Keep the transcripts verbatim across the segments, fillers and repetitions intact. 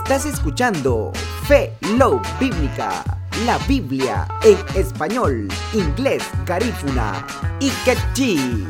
Estás escuchando Fe Love Bíblica, la Biblia en español, inglés, garífuna y quechí.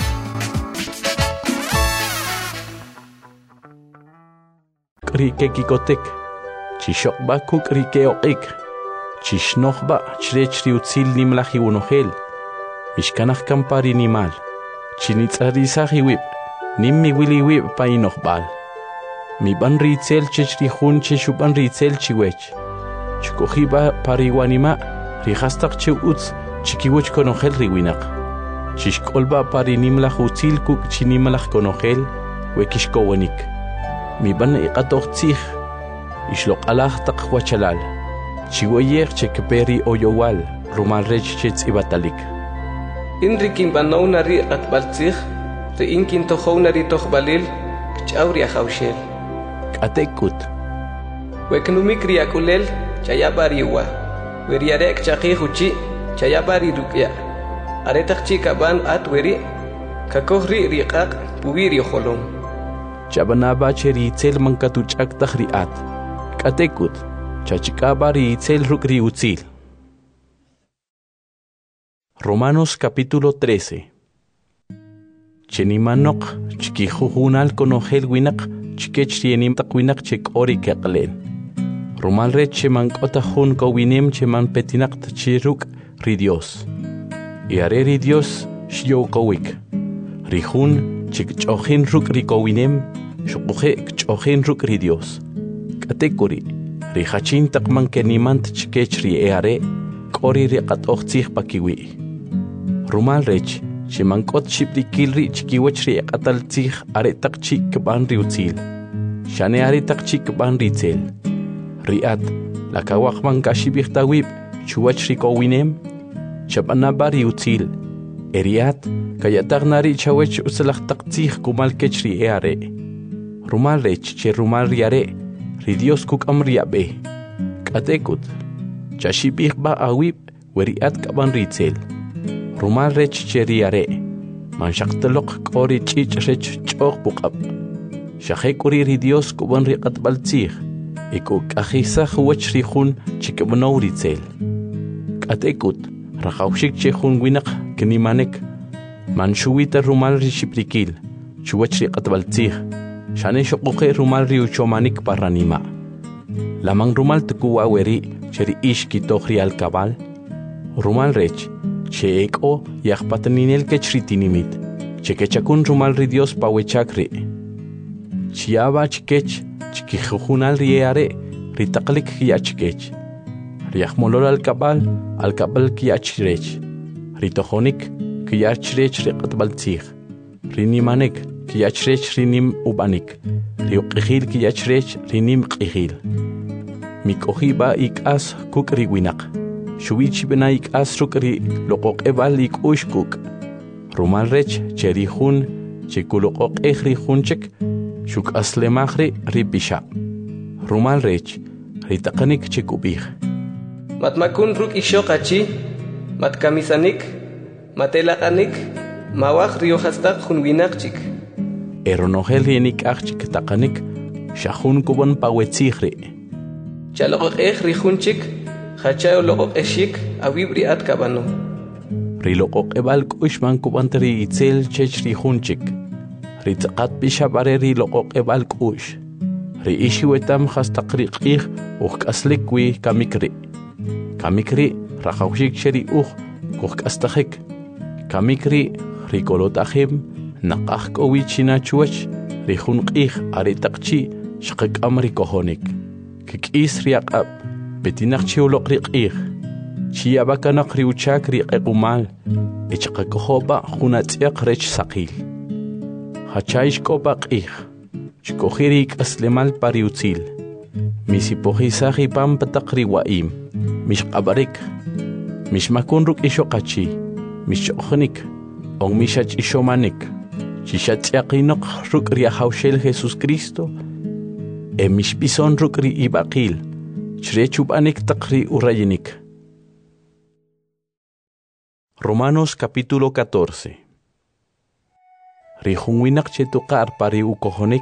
Rike kikotek, chishokba kuk rike oik, chishnokba chrechri utzil nimlahi unohel, mishkanach kampari nimal, chinitzarisahi wip, nimmi wili wip painokbal. Mi ban ritzel chechri hun cheshuban ritzel chiwech, chikohiba pariwanima, rihastak che utz, chikiwech konohel riwinak, chishkolba pari nimlah utzil kuk chinimlah konohel, wekishkowanik. Mi ban iqatoqtzij ishloq alaj taqwachalal chiwoyer chekperi oyowal rumal rech chetzibatalik inrikin banona ri atbaltzij te inkin tohona ri tohbalil kchawri hawshel katekut weknumik ri akulel chayabariwa weriarek chaqi huchi chayabari rukya aretaq chikaban atweri kakohri riqaq puwiri kholom Chabanaba cheritzel mankatuchak tahriat. Katekut, chachikabari itzel rukri utzil. Romanos capítulo trece. Chenimanok, chikijujunal konogel winak, chikechienim takwinak chek ori keklen. Romal re chemankota hun kowinem cheman petinak chiruk ri Dios. Iare ri Dios shio kowik. Rihun chik chochin ruk ri kowinem. Shukuhe kchohin ruk ri Dios. Katekuri, rihachin takman kenimant chikech ri eare, kori ri katochtzih pakiwi. Rumal rech, chimankot shiprikil ri chikiwech ri kataltzih are takchik ban ri utzil. Shane are takchik ban ri tzel. Riat, lakawakman kashibih tawib, chuwach ri kowinem, chabanaba ri utzil. Eriat, kayatagnari chawech usalach taktzih kumal kech ri eare. Rumal rech che rumal riare, ri Dios kuk amriabe. Katekut, chashibih ba awib, weriat kaban ritzel. Rumal rech che riare, man shaktelok kori chich rech chok bukab. Shahekuri ri Dios kuban riqat baltzih, iku kahisa huwach rihun chikabanaw ritzel. Katekut, rakawshik che hun winak kenimanek, man shuwita rumal rishiprikil, chuwach riqat baltzih. Shane shokuke rumal ri uchomanik paranima. Lamang rumal tukuwa weri cheri ish kitohri al kabal. Rumal rech, che eko yakpataninel kechritinimit. Che kechakun rumal ri Dios pawechakri. Chiaba chikech, chikijujunal riare, ritaklik kiachkech. Riachmolol al kabal, al kabal kiachrech. Ritohonik kiachrech riqat baltzih. Rinimanek. Kiyachrech rinim ubanik, riuqihil kiyachrech rinim qihil. Mikohiba ikas kuk riwinak, shuichi bena ikas rukri loqoq ebal ikush kuk. Rumal rech cherihun chikuloqoq ehrihunchek, shuk aslemahri ripisha. Rumal rech ritaqanik chikubih. Matmakun ruk ishoqachi, matkamisanik, matelaqanik, mawaq riohastaq hunwinaqchik. Eronohel yenik achik takanik, shahun kuban pawetzihri. Chaloqoq rihunchik, hachayo loqoq eshik, awibri at kabano. Riloqoq ebal kushman kuban tri itzel chech rihunchik. Ritaqat bishabare riloqoq ebal kush. Ri ishiwetam hastaqriqih uqaslikwi kamikri. Kamikri rahawshik sheri uq kuqastahik. Kamikri rikolotahim. Naqaq kowichina chuwach, rihunqih aritaqchi, shaqik amri kohonik. Kikis riaqab, betinaq chiuloq riqih. Chiabakanaq riuchak riqequmal, echaqakohoba hunatziaq rech saqil. Hachaish kopaqih, chikohirik aslemal pariutzil. Misipohisahi pampataq riwaim, mishqabarik, mishmakunruk ishoqachi, mishchoqnik, on mishach ishomanik. Chishatsiaqinoq rukri ahawshel Jesus Cristo, e mishpison rukri ibaqil, chrechubanik taqri urayinik. Romanos capítulo catorce. Rihunwinak chetuqar pari ukohonik